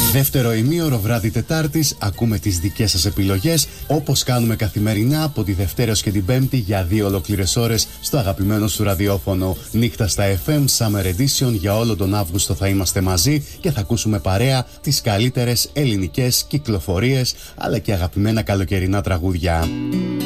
Δεύτερο ημίωρο βράδυ Τετάρτης, ακούμε τις δικές σας επιλογές, όπως κάνουμε καθημερινά από τη Δευτέρα ως και την Πέμπτη για 2 ολόκληρες ώρες στο αγαπημένο σου ραδιόφωνο. Νύχτα στα FM, Summer Edition, για όλο τον Αύγουστο θα είμαστε μαζί και θα ακούσουμε παρέα τις καλύτερες ελληνικές κυκλοφορίες, αλλά και αγαπημένα καλοκαιρινά τραγούδια.